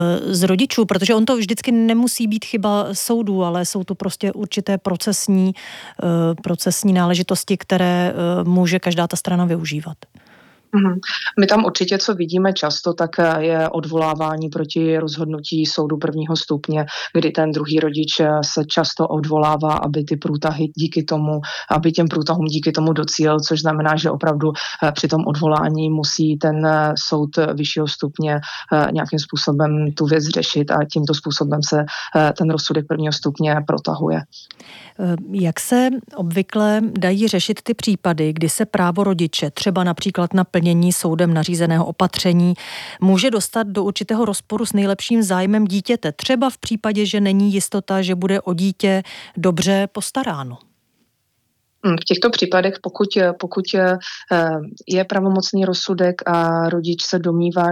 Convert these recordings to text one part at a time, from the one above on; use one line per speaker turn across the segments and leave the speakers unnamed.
z rodičů, protože on to vždycky nemusí být chyba soudů, ale jsou to prostě určité procesní náležitosti, které může každá ta strana využívat.
My tam určitě, co vidíme často, tak je odvolávání proti rozhodnutí soudu prvního stupně, kdy ten druhý rodič se často odvolává, aby ty průtahy aby těm průtahům díky tomu docílil, což znamená, že opravdu při tom odvolání musí ten soud vyššího stupně nějakým způsobem tu věc řešit a tímto způsobem se ten rozsudek prvního stupně protahuje.
Jak se obvykle dají řešit ty případy, kdy se právo rodiče, třeba například na plnění soudem nařízeného opatření, může dostat do určitého rozporu s nejlepším zájmem dítěte, třeba v případě, že není jistota, že bude o dítě dobře postaráno?
V těchto případech, pokud je pravomocný rozsudek a rodič se domnívá,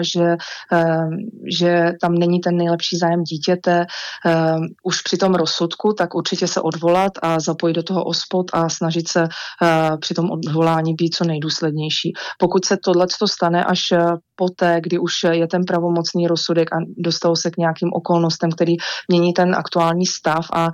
že tam není ten nejlepší zájem dítěte už při tom rozsudku, tak určitě se odvolat a zapojit do toho OSPOD a snažit se při tom odvolání být co nejdůslednější. Pokud se tohleto stane až poté, kdy už je ten pravomocný rozsudek a dostalo se k nějakým okolnostem, který mění ten aktuální stav a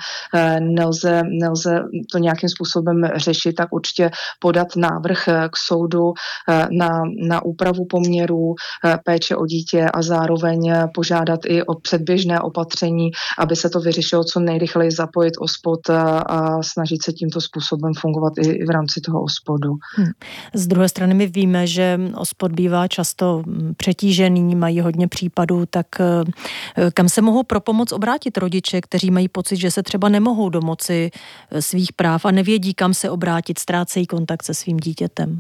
nelze to nějakým způsobem řešit, tak určitě podat návrh k soudu na úpravu poměrů péče o dítě a zároveň požádat i o předběžné opatření, aby se to vyřešilo co nejrychleji, zapojit OSPOD a snažit se tímto způsobem fungovat i v rámci toho OSPODu.
Z druhé strany my víme, že OSPOD bývá často přetížený, mají hodně případů, tak kam se mohou pro pomoc obrátit rodiče, kteří mají pocit, že se třeba nemohou domoci svých práv a nevědí, kam se obrátit, ztrácejí kontakt se svým dítětem?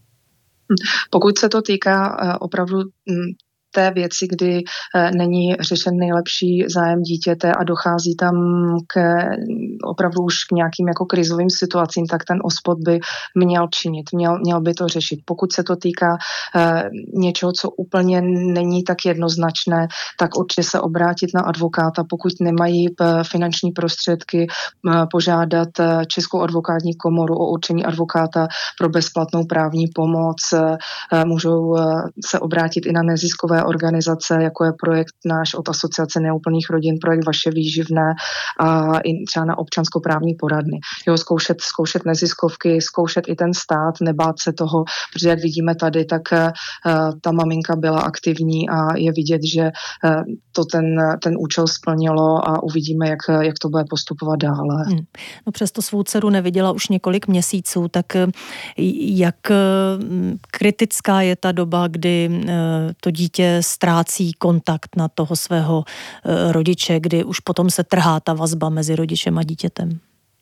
Pokud se to týká opravdu té věci, kdy není řešen nejlepší zájem dítěte a dochází tam opravdu už k nějakým jako krizovým situacím, tak ten OSPOD by měl činit, měl by to řešit. Pokud se to týká něčeho, co úplně není tak jednoznačné, tak určitě se obrátit na advokáta, pokud nemají finanční prostředky, požádat Českou advokátní komoru o určení advokáta pro bezplatnou právní pomoc. Můžou se obrátit i na neziskové organizace, jako je projekt náš od Asociace neúplných rodin, projekt Vaše výživné a i třeba na občanskoprávní poradny. Zkoušet neziskovky, zkoušet i ten stát, nebát se toho, protože jak vidíme tady, tak ta maminka byla aktivní a je vidět, že to ten účel splnilo a uvidíme, jak to bude postupovat dále.
No přesto svou dceru neviděla už několik měsíců, tak jak kritická je ta doba, kdy to dítě ztrácí kontakt na toho svého rodiče, kdy už potom se trhá ta vazba mezi rodičem a dítětem?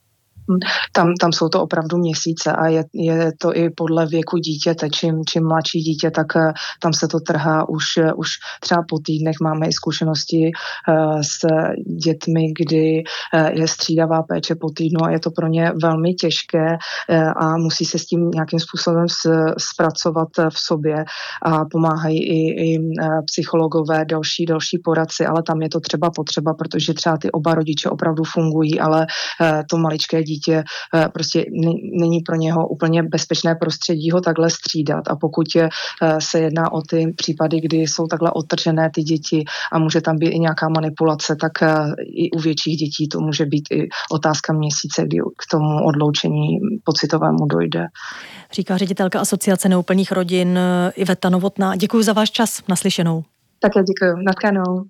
Tam jsou to opravdu měsíce a je to i podle věku dítěte. Čím mladší dítě, tak tam se to trhá už třeba po týdnech. Máme i zkušenosti s dětmi, kdy je střídavá péče po týdnu a je to pro ně velmi těžké a musí se s tím nějakým způsobem zpracovat v sobě a pomáhají i psychologové, další poradci, ale tam je to třeba potřeba, protože třeba ty oba rodiče opravdu fungují, ale to maličké dítě prostě není pro něho úplně bezpečné prostředí ho takhle střídat. A pokud se jedná o ty případy, kdy jsou takhle odtržené ty děti a může tam být i nějaká manipulace, tak i u větších dětí to může být i otázka měsíce, kdy k tomu odloučení pocitovému dojde.
Říká ředitelka Asociace neúplných rodin Iveta Novotná. Děkuji za váš čas. Naslyšenou.
Také děkuji. Natkanou.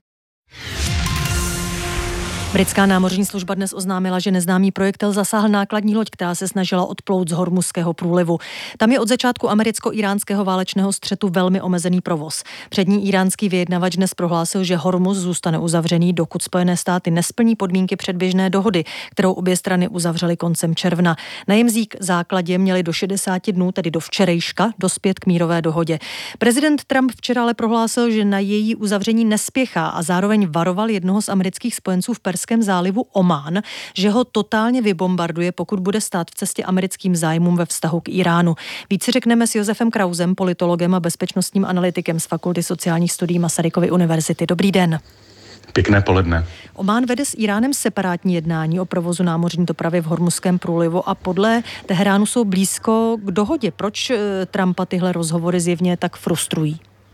Britská námořní služba dnes oznámila, že neznámý projektil zasáhl nákladní loď, která se snažila odplout z Hormuzského průlivu. Tam je od začátku americko-iránského válečného střetu velmi omezený provoz. Přední iránský vyjednavač dnes prohlásil, že Hormuz zůstane uzavřený, dokud Spojené státy nesplní podmínky předběžné dohody, kterou obě strany uzavřely koncem června. Na jejím základě měli do 60 dnů, tedy do včerejška, dospět k mírové dohodě. Prezident Trump včera ale prohlásil, že na její uzavření nespěchá a zároveň varoval jednoho z amerických spojenců v Perském zálivu Omán, že ho totálně vybombarduje, pokud bude stát v cestě americkým zájmům ve vztahu k Iránu. Víc si řekneme s Josefem Krausem, politologem a bezpečnostním analytikem z Fakulty sociálních studií Masarykovy univerzity. Dobrý den.
Pěkné poledne.
Omán vede s Iránem separátní jednání o provozu námořní dopravy v Hormuzském průlivu a podle Teheránu jsou blízko k dohodě. Proč Trumpa tyhle rozhovory zjevně tak frustrují?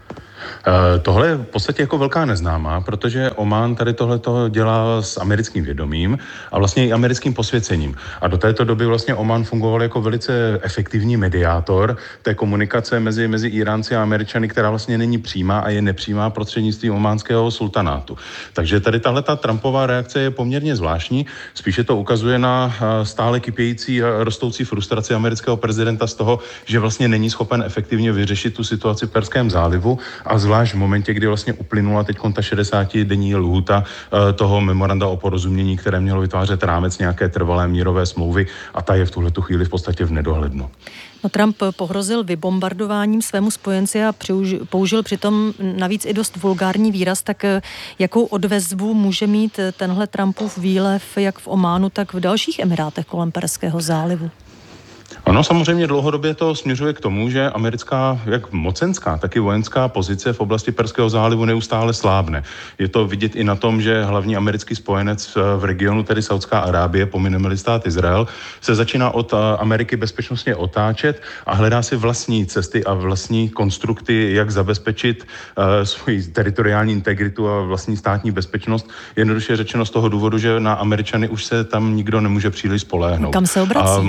Tohle je v podstatě jako velká neznámá, protože Omán tady tohleto dělá s americkým vědomím a vlastně i americkým posvěcením. A do této doby vlastně Omán fungoval jako velice efektivní mediátor té komunikace mezi Iránci a Američany, která vlastně není přímá a je nepřímá prostřednictvím ománského sultanátu. Takže tady tahleta Trumpova reakce je poměrně zvláštní. Spíše to ukazuje na stále kypějící a rostoucí frustraci amerického prezidenta z toho, že vlastně není schopen efektivně vyřešit tu situaci v Perském zálivu a zvlášť v momentě, kdy vlastně uplynula teď ta 60denní lhůta toho memoranda o porozumění, které mělo vytvářet rámec nějaké trvalé mírové smlouvy a ta je v tuhletu chvíli v podstatě v nedohlednu.
No, Trump pohrozil vybombardováním svému spojenci a použil přitom navíc i dost vulgární výraz, tak jakou odezvu může mít tenhle Trumpův výlev jak v Ománu, tak v dalších emirátech kolem Perského zálivu?
Ono samozřejmě dlouhodobě to směřuje k tomu, že americká, jak mocenská, tak i vojenská pozice v oblasti Perského zálivu neustále slábne. Je to vidět i na tom, že hlavní americký spojenec v regionu, tedy Saudská Arábie, pomineme-li stát Izrael, se začíná od Ameriky bezpečnostně otáčet a hledá si vlastní cesty a vlastní konstrukty, jak zabezpečit svoji teritoriální integritu a vlastní státní bezpečnost. Jednoduše řečeno z toho důvodu, že na Američany už se tam nikdo nemůže příliš spoléhnout.
Kam se obrací?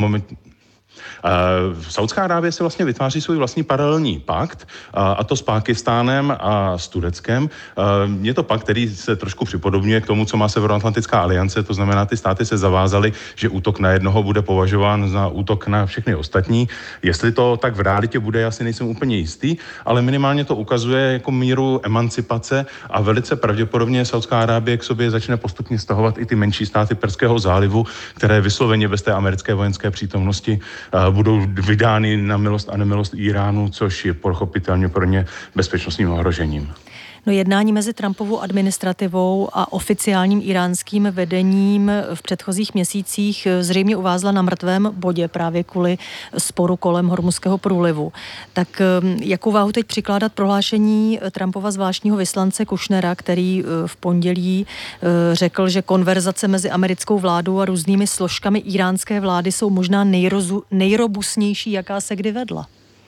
Saudská Arábie se vlastně vytváří svůj vlastní paralelní pakt, a to s Pákistánem a s Tureckem. Je to pakt, který se trošku připodobňuje k tomu, co má Severoatlantická aliance, to znamená, ty státy se zavázaly, že útok na jednoho bude považován za útok na všechny ostatní. Jestli to tak v realitě bude, já si nejsem úplně jistý, ale minimálně to ukazuje jako míru emancipace a velice pravděpodobně Saudská Arábie k sobě začne postupně stahovat i ty menší státy Perského zálivu, které vysloveně bez té americké vojenské přítomnosti budou vydány na milost a nemilost Iránu, což je pochopitelně pro ně bezpečnostním ohrožením.
No, jednání mezi Trumpovou administrativou a oficiálním iránským vedením v předchozích měsících zřejmě uvázla na mrtvém bodě právě kvůli sporu kolem Hormuzského průlivu. Tak jakou váhu teď přikládat prohlášení Trumpova zvláštního vyslance Kushnera, který v pondělí řekl, že konverzace mezi americkou vládou a různými složkami iránské vlády jsou možná nejrobustnější, jaká se kdy vedla?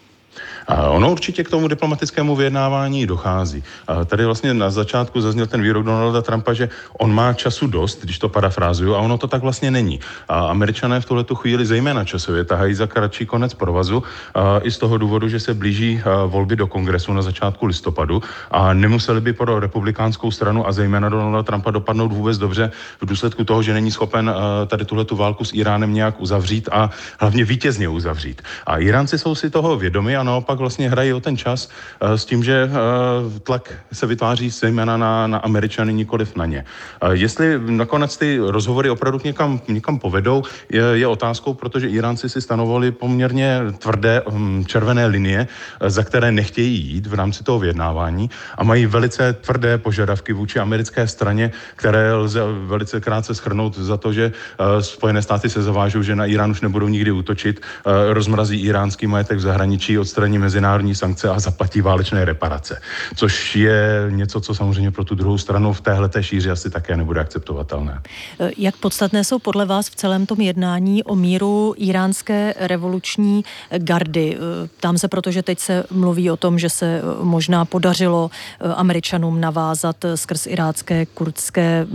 Ono určitě k tomu diplomatickému vyjednávání dochází. Tady vlastně na začátku zazněl ten výrok Donalda Trumpa, že on má času dost, když to parafrázuju, a ono to tak vlastně není. Američané v tuhletu chvíli zejména časově tahají za kratší konec provazu i z toho důvodu, že se blíží volby do kongresu na začátku listopadu a nemuseli by pro republikánskou stranu a zejména Donalda Trumpa dopadnout vůbec dobře v důsledku toho, že není schopen tady tuhletu válku s Iránem nějak uzavřít a hlavně vítězně uzavřít. A Iránci jsou si toho vědomi a naopak vlastně hrají o ten čas s tím, že tlak se vytváří zejména na Američany, nikoliv na ně. Jestli nakonec ty rozhovory opravdu někam povedou, je otázkou, protože Iránci si stanovali poměrně tvrdé červené linie, za které nechtějí jít v rámci toho vyjednávání a mají velice tvrdé požadavky vůči americké straně, které lze velice krátce shrnout za to, že Spojené státy se zavážou, že na Irán už nebudou nikdy útočit, rozmrazí iránský majetek v zahraničí, odstraní mezinárodní sankce a zaplatí válečné reparace. Což je něco, co samozřejmě pro tu druhou stranu v téhleté šíři asi také nebude akceptovatelné.
Jak podstatné jsou podle vás v celém tom jednání o míru iránské revoluční gardy? Ptám se, protože teď se mluví o tom, že se možná podařilo Američanům navázat skrz irácké, kurdské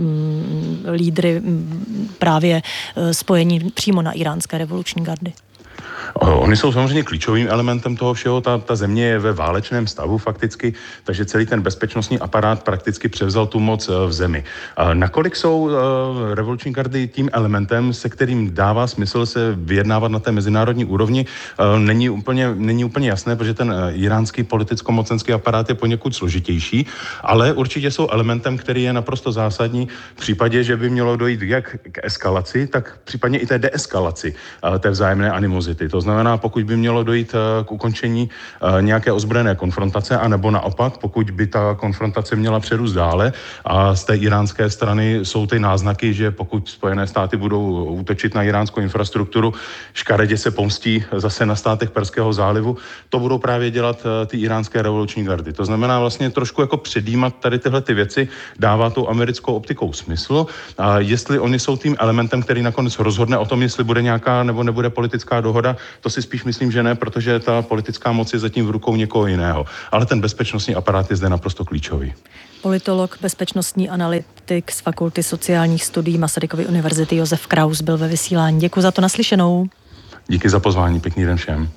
lídry právě spojení přímo na iránské revoluční gardy.
Oni jsou samozřejmě klíčovým elementem toho všeho. Ta země je ve válečném stavu fakticky, takže celý ten bezpečnostní aparát prakticky převzal tu moc v zemi. Nakolik jsou revoluční gardy tím elementem, se kterým dává smysl se vyjednávat na té mezinárodní úrovni, není úplně jasné, protože ten iránský politicko-mocenský aparát je poněkud složitější, ale určitě jsou elementem, který je naprosto zásadní v případě, že by mělo dojít jak k eskalaci, tak případně i té deeskalaci té vzájemné animozity. To znamená, pokud by mělo dojít k ukončení nějaké ozbrojené konfrontace, anebo naopak, pokud by ta konfrontace měla přerůst dále a z té iránské strany jsou ty náznaky, že pokud Spojené státy budou útočit na iránskou infrastrukturu, škaredě se pomstí zase na státech Perského zálivu, to budou právě dělat ty iránské revoluční gardy. To znamená vlastně trošku jako předjímat tady tyhle ty věci, dává tou americkou optikou smysl. A jestli oni jsou tím elementem, který nakonec rozhodne o tom, jestli bude nějaká nebo nebude politická dohoda, To si spíš myslím, že ne, protože ta politická moc je zatím v rukou někoho jiného. Ale ten bezpečnostní aparát je zde naprosto klíčový.
Politolog, bezpečnostní analytik z Fakulty sociálních studií Masarykovy univerzity Josef Kraus byl ve vysílání. Děkuji za to, naslyšenou.
Díky za pozvání, pěkný den všem.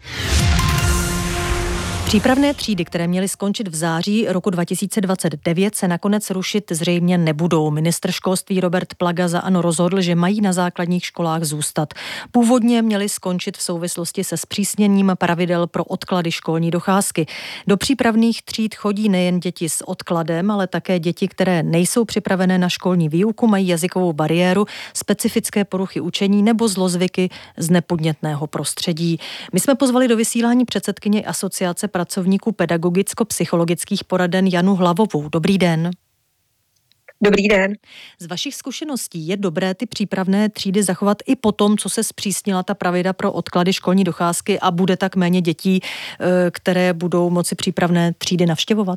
Přípravné třídy, které měly skončit v září roku 2029, se nakonec rušit zřejmě nebudou. Ministr školství Robert Plaga za ANO rozhodl, že mají na základních školách zůstat. Původně měly skončit v souvislosti se zpřísněním pravidel pro odklady školní docházky. Do přípravných tříd chodí nejen děti s odkladem, ale také děti, které nejsou připravené na školní výuku, mají jazykovou bariéru, specifické poruchy učení nebo zlozvyky z nepodnětného prostředí. My jsme pozvali do vysílání předsedkyně Asociace pracovníků pedagogicko-psychologických poraden Janu Hlavovou. Dobrý den.
Dobrý den.
Z vašich zkušeností je dobré ty přípravné třídy zachovat i po tom, co se zpřísnila ta pravidla pro odklady školní docházky a bude tak méně dětí, které budou moci přípravné třídy navštěvovat?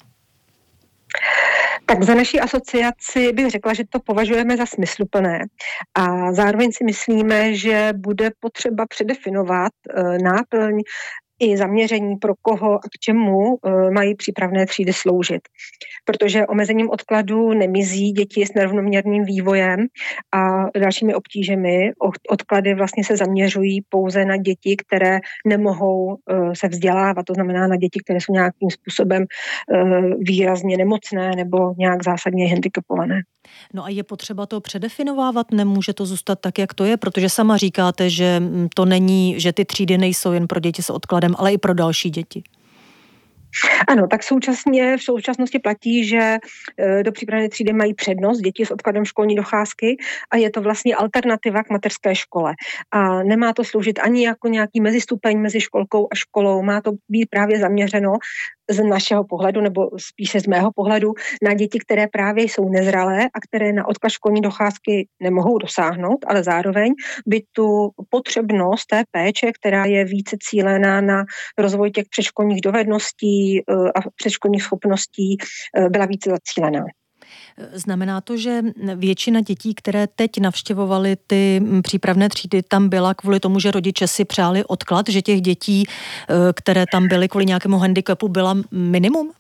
Tak za naší asociaci bych řekla, že to považujeme za smysluplné a zároveň si myslíme, že bude potřeba předefinovat náplň i zaměření, pro koho a k čemu mají přípravné třídy sloužit. Protože omezením odkladu nemizí děti s nerovnoměrným vývojem a dalšími obtížemi. Odklady vlastně se zaměřují pouze na děti, které nemohou se vzdělávat, to znamená na děti, které jsou nějakým způsobem výrazně nemocné nebo nějak zásadně handicapované.
No a je potřeba to předefinovávat, nemůže to zůstat tak, jak to je, protože sama říkáte, že to není, že ty třídy nejsou jen pro děti s odkladem, ale i pro další děti.
Ano, tak v současnosti platí, že do přípravné třídy mají přednost děti s odkladem školní docházky a je to vlastně alternativa k mateřské škole. A nemá to sloužit ani jako nějaký mezistupeň mezi školkou a školou, má to být právě zaměřeno z našeho pohledu, nebo spíše z mého pohledu, na děti, které právě jsou nezralé a které na odklad školní docházky nemohou dosáhnout, ale zároveň by tu potřebnost té péče, která je více cílená na rozvoj těch předškolních dovedností a předškolních schopností, byla více zacílená.
Znamená to, že většina dětí, které teď navštěvovaly ty přípravné třídy, tam byla kvůli tomu, že rodiče si přáli odklad, že těch dětí, které tam byly kvůli nějakému handicapu, byla minimum?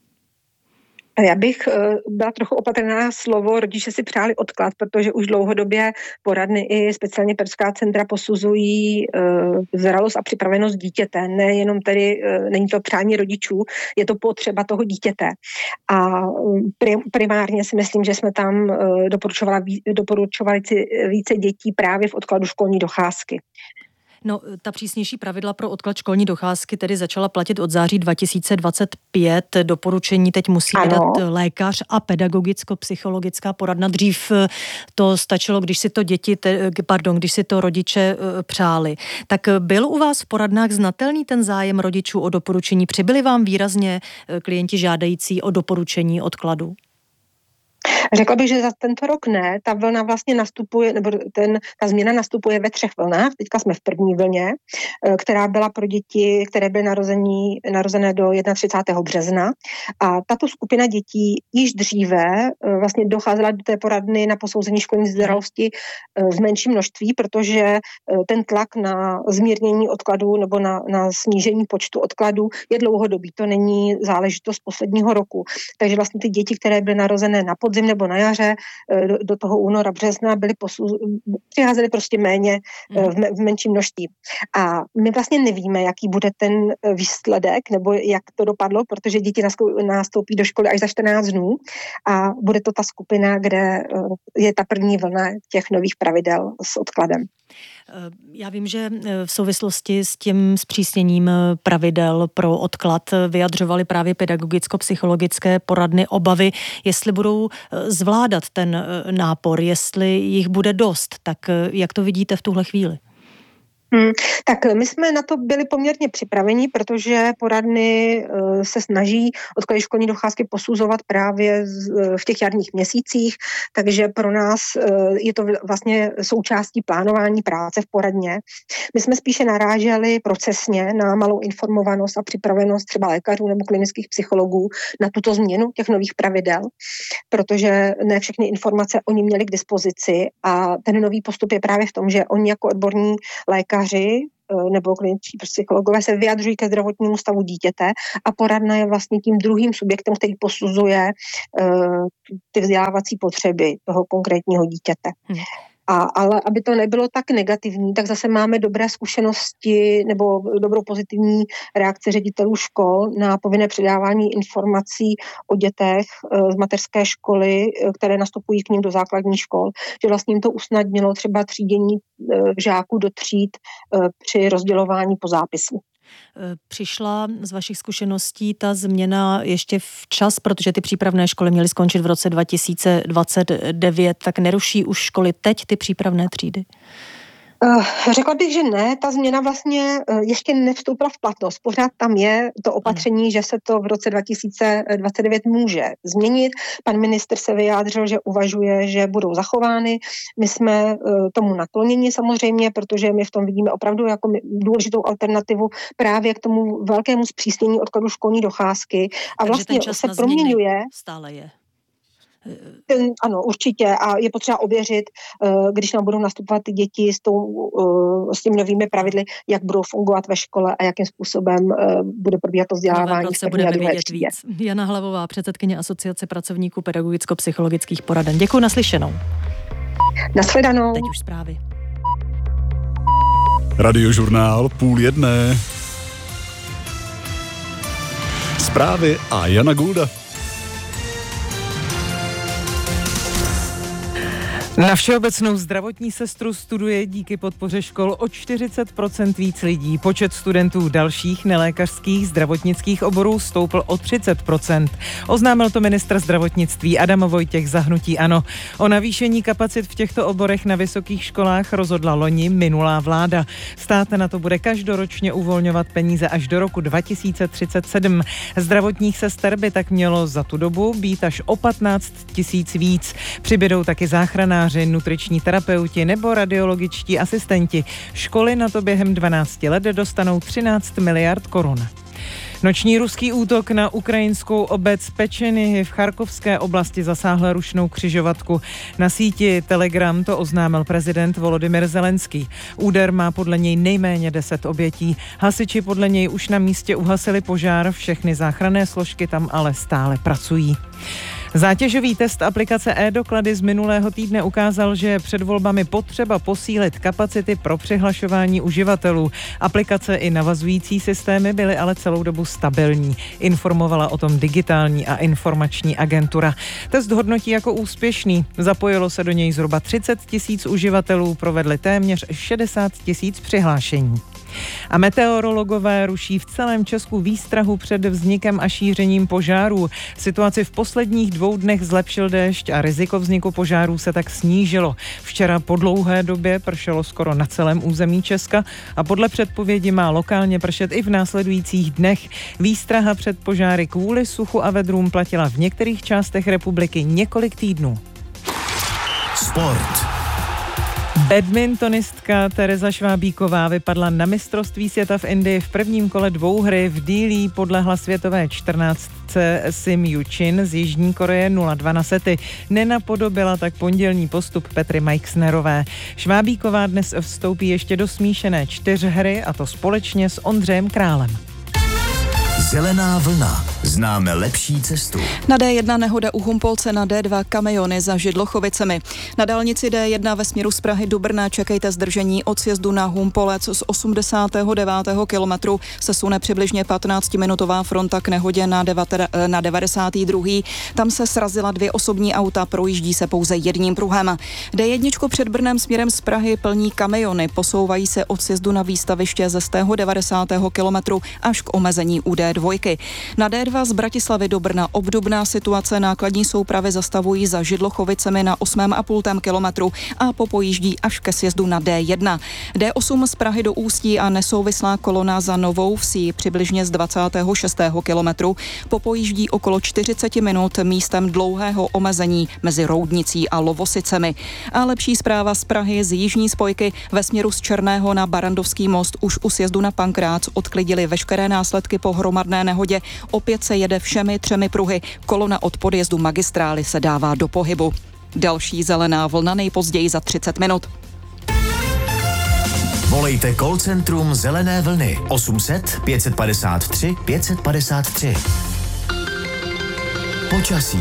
Já bych byla trochu opatrná slovo, rodiče si přáli odklad, protože už dlouhodobě poradny i speciálně pedagogická centra posuzují zralost a připravenost dítěte. Nejenom tedy, není to přání rodičů, je to potřeba toho dítěte. A primárně si myslím, že jsme tam doporučovali více dětí právě v odkladu školní docházky.
No, ta přísnější pravidla pro odklad školní docházky tedy začala platit od září 2025. Doporučení teď musí vydat lékař a pedagogicko-psychologická poradna. Dřív to stačilo, když si to rodiče přáli. Tak byl u vás v poradnách znatelný ten zájem rodičů o doporučení? Přibyli vám výrazně klienti žádající o doporučení odkladu?
Řekla bych, že za tento rok ne. Ta vlna vlastně nastupuje, nebo ta změna nastupuje ve 3 vlnách. Teďka jsme v první vlně, která byla pro děti, které byly narozené do 31. března. A tato skupina dětí již dříve vlastně docházela do té poradny na posouzení školní zralosti v menším množství, protože ten tlak na zmírnění odkladů nebo na snížení počtu odkladů je dlouhodobý. To není záležitost posledního roku. Takže vlastně ty děti, které byly narozené na podzim nebo na jaře, do toho února, března, přicházely prostě méně v menším množství. A my vlastně nevíme, jaký bude ten výsledek, nebo jak to dopadlo, protože děti nastoupí do školy až za 14 dnů a bude to ta skupina, kde je ta první vlna těch nových pravidel s odkladem.
Já vím, že v souvislosti s tím zpřísněním pravidel pro odklad vyjadřovaly právě pedagogicko-psychologické poradny obavy, jestli budou zvládat ten nápor, jestli jich bude dost. Tak jak to vidíte v tuhle chvíli?
Tak my jsme na to byli poměrně připraveni, protože poradny se snaží odklady školní docházky posuzovat právě v těch jarních měsících, takže pro nás je to vlastně součástí plánování práce v poradně. My jsme spíše naráželi procesně na malou informovanost a připravenost třeba lékařů nebo klinických psychologů na tuto změnu těch nových pravidel, protože ne všechny informace oni měli k dispozici a ten nový postup je právě v tom, že oni jako odborní lékaři nebo kliničtí psychologové se vyjadřují ke zdravotnímu stavu dítěte a poradna je vlastně tím druhým subjektem, který posuzuje ty vzdělávací potřeby toho konkrétního dítěte. Ale aby to nebylo tak negativní, tak zase máme dobré zkušenosti nebo dobrou pozitivní reakci ředitelů škol na povinné předávání informací o dětech z mateřské školy, které nastupují k nim do základních škol, že vlastně jim to usnadnilo třeba třídění žáků do tříd při rozdělování po zápisu.
Přišla z vašich zkušeností ta změna ještě včas, protože ty přípravné školy měly skončit v roce 2029, tak neruší už školy teď ty přípravné třídy?
Řekla bych, že ne. Ta změna vlastně ještě nevstoupila v platnost. Pořád tam je to opatření, že se to v roce 2029 může změnit. Pan ministr se vyjádřil, že uvažuje, že budou zachovány. My jsme tomu nakloněni samozřejmě, protože my v tom vidíme opravdu jako důležitou alternativu právě k tomu velkému zpřísnění odkladu školní docházky. A
takže
vlastně se proměňuje.
Stále je.
Ano, určitě a je potřeba ověřit, když nám budou nastupovat ty děti s těmi novými pravidly, jak budou fungovat ve škole a jakým způsobem bude probíhat to vzdělávání.
Se budeme vědět víc. Jana Hlavová, předsedkyně Asociace pracovníků pedagogicko-psychologických poraden. Děkuji, naslyšenou.
Nashledanou.
Teď už zprávy.
Radiožurnál 12:30. Zprávy a Jana Gulda.
Na všeobecnou zdravotní sestru studuje díky podpoře škol o 40% víc lidí. Počet studentů dalších nelékařských zdravotnických oborů stoupl o 30%. Oznámil to ministr zdravotnictví Adam Vojtěch za hnutí ANO. O navýšení kapacit v těchto oborech na vysokých školách rozhodla loni minulá vláda. Stát na to bude každoročně uvolňovat peníze až do roku 2037. Zdravotních sester by tak mělo za tu dobu být až o 15 000 víc. Přibydou taky záchranáři, nutriční terapeuti nebo radiologičtí asistenti. Školy na to během 12 let dostanou 13 miliard korun. Noční ruský útok na ukrajinskou obec Pečenyhy v Charkovské oblasti zasáhl rušnou křižovatku. Na síti Telegram to oznámil prezident Volodymyr Zelenský. Úder má podle něj nejméně 10 obětí. Hasiči podle něj už na místě uhasili požár, všechny záchranné složky tam ale stále pracují. Zátěžový test aplikace e-doklady z minulého týdne ukázal, že je před volbami potřeba posílit kapacity pro přihlašování uživatelů. Aplikace i navazující systémy byly ale celou dobu stabilní. Informovala o tom Digitální a informační agentura. Test hodnotí jako úspěšný. Zapojilo se do něj zhruba 30 000 uživatelů, provedli téměř 60 000 přihlášení. A meteorologové ruší v celém Česku výstrahu před vznikem a šířením požárů. Situaci v posledních 2 dnech zlepšil déšť a riziko vzniku požárů se tak snížilo. Včera po dlouhé době pršelo skoro na celém území Česka a podle předpovědi má lokálně pršet i v následujících dnech. Výstraha před požáry kvůli suchu a vedrům platila v některých částech republiky několik týdnů.
Sport.
Badmintonistka Tereza Švábíková vypadla na mistrovství světa v Indii v prvním kole dvouhry. V Dillí podlehla světové 14. Sim Yu-chin z Jižní Koreje 0-2 na sety. Nenapodobila tak pondělní postup Petry Majksnerové. Švábíková dnes vstoupí ještě do smíšené 4hry, a to společně s Ondřejem Králem.
Zelená vlna. Známe lepší cestu.
Na D1 nehoda u Humpolce, na D2 kamiony za Židlochovicemi. Na dálnici D1 ve směru z Prahy do Brna čekejte zdržení od sjezdu na Humpolec. Z 89. kilometru se sune přibližně 15-minutová fronta k nehodě na 92. Tam se srazila 2 osobní auta, projíždí se pouze jedním pruhem. D1 před Brnem směrem z Prahy plní kamiony, posouvají se od sjezdu na výstaviště ze 190. kilometru až k omezení u D2. Na D2 z Bratislavy do Brna obdobná situace, nákladní soupravy zastavují za Židlochovicemi na 8,5 kilometru a popojíždí až ke sjezdu na D1. D8 z Prahy do Ústí a nesouvislá kolona za Novou Vsí přibližně z 26. kilometru popojíždí okolo 40 minut místem dlouhého omezení mezi Roudnicí a Lovosicemi. A lepší zpráva z Prahy z jižní spojky ve směru z Černého na Barandovský most už u sjezdu na Pankrác odklidili veškeré následky po hromadné nehodě. Opět se jede všemi 3 pruhy. Kolona od podjezdu magistrály se dává do pohybu. Další zelená vlna nejpozději za 30 minut.
Volejte call centrum Zelené vlny 800 553 553. Počasí.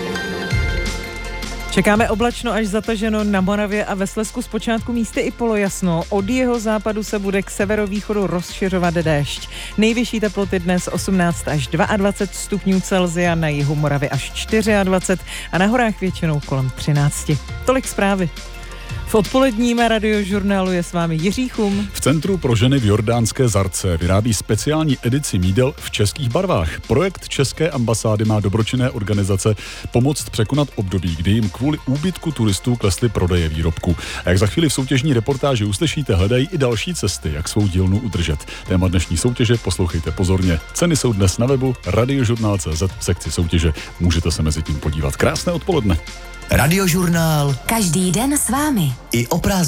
Čekáme oblačno až zataženo na Moravě a ve Slezsku zpočátku místy i polojasno. Od jeho západu se bude k severovýchodu rozšiřovat déšť. Nejvyšší teploty dnes 18 až 22 stupňů Celsia, na jihu Moravy až 24 a na horách většinou kolem 13. Tolik zprávy. V odpoledním radiožurnálu je s vámi Jiří Chum.
V Centru pro ženy v jordánské Zarce vyrábí speciální edici mídel v českých barvách. Projekt České ambasády má dobročinné organizace pomoct překonat období, kdy jim kvůli úbytku turistů klesly prodeje výrobků. A jak za chvíli v soutěžní reportáži uslyšíte, hledají i další cesty, jak svou dílnu udržet. Téma dnešní soutěže poslouchejte pozorně. Ceny jsou dnes na webu radiožurnál.cz v sekci soutěže. Můžete se mezi tím podívat. Krásné odpoledne.
Radiožurnál.
Každý den s vámi.
I o prázdninách.